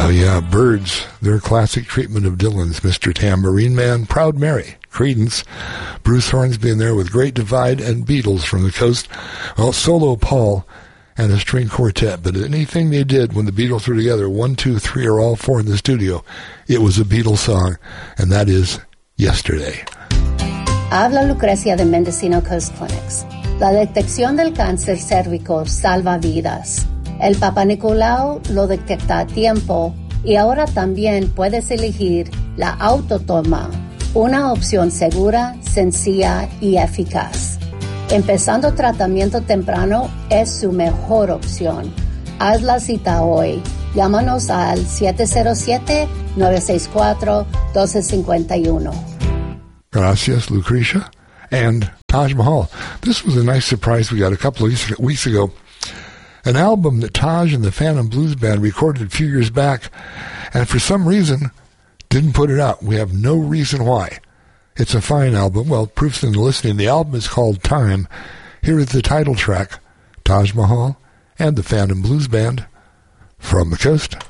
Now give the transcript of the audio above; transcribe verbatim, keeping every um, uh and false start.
Oh yeah, Byrds, their classic treatment of Dylan's Mister Tambourine Man, Proud Mary, Creedence, Bruce Hornsby in there with Great Divide, and Beatles from the coast. Well, solo Paul and a string quartet, but anything they did when the Beatles were together, one, two, three, or all four in the studio, it was a Beatles song, and that is Yesterday. Habla Lucrecia de Mendocino Coast Clinics. La detección del cáncer cérvico salva vidas. El Papa Nicolau lo detecta a tiempo y ahora también puedes elegir la autotoma, una opción segura, sencilla y eficaz. Empezando tratamiento temprano es su mejor opción. Haz la cita hoy. Llámanos al siete cero siete, nueve seis cuatro, uno dos cinco uno. Gracias, Lucrecia. And Taj Mahal. This was a nice surprise we got a couple of weeks ago. An album that Taj and the Phantom Blues Band recorded a few years back, and for some reason didn't put it out. We have no reason why. It's a fine album. Well, proof's in the listening. The album is called Time. Here is the title track, Taj Mahal and the Phantom Blues Band, From the Coast.